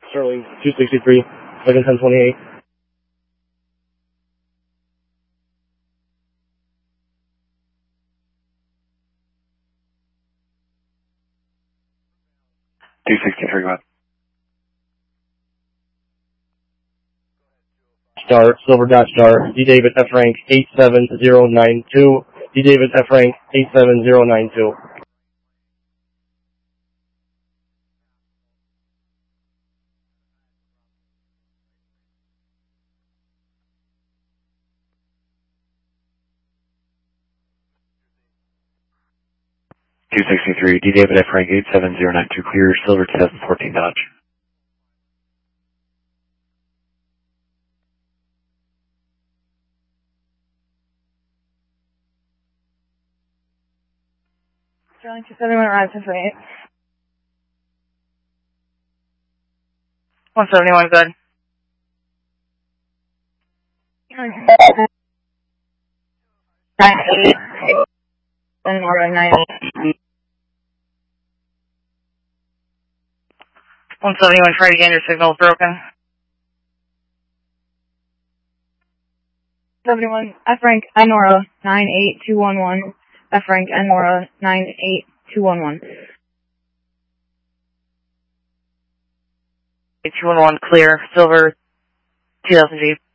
Sterling 263, second 1028. Star, Silver Dot Star, D. David F. Rank 87092, D. David F. Rank 87092. D. David F. Rank 87092, clear, Silver 2014 Dodge. Sterling 271, Ride 1028. 171, good. And we're going 98. 171, try again, your signal's broken. 71, F rank, Nora 98211. F rank, Nora 98211. 211, clear, Silver 2000 Jeep.